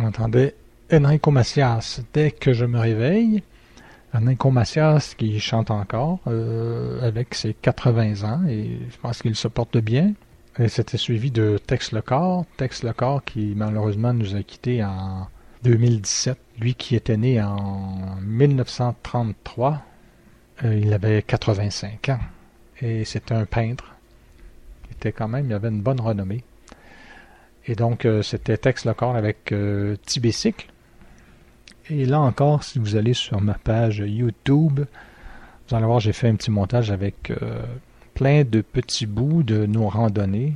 J'entendais Enrico Macias dès que je me réveille. Enrico Macias qui chante encore avec ses 80 ans et je pense qu'il se porte bien. Et c'était suivi de Tex Lecor. Tex Lecor qui malheureusement nous a quittés en 2017. Lui qui était né en 1933. Il avait 85 ans. Et c'était un peintre. Il avait une bonne renommée. Et donc, c'était Tex Lecor avec Tibicycle. Et là encore, si vous allez sur ma page YouTube, vous allez voir, j'ai fait un petit montage avec plein de petits bouts de nos randonnées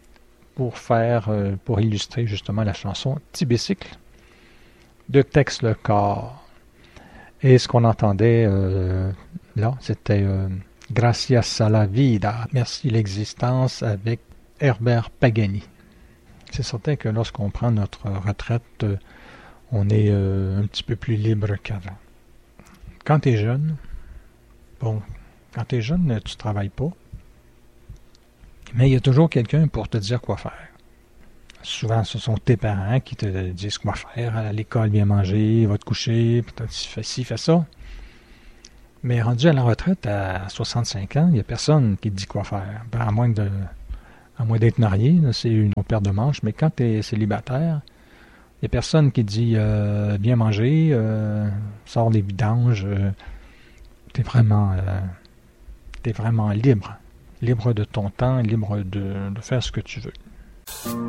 pour illustrer justement la chanson Tibicycle de Tex Lecor. Et ce qu'on entendait là, c'était Gracias a la vida, merci l'existence avec Herbert Pagani. C'est certain que lorsqu'on prend notre retraite, on est un petit peu plus libre qu'avant. Quand tu es jeune, tu ne travailles pas, mais il y a toujours quelqu'un pour te dire quoi faire. Souvent, ce sont tes parents qui te disent quoi faire. À l'école, bien manger, va te coucher, peut-être fais ci, fais ça. Mais rendu à la retraite, à 65 ans, il n'y a personne qui te dit quoi faire. Ben, à moins d'être marié, là, c'est une autre paire de manches, mais quand tu es célibataire, il n'y a personne qui te dit viens manger, sors des vidanges. Tu es vraiment libre. Libre de ton temps, libre de faire ce que tu veux.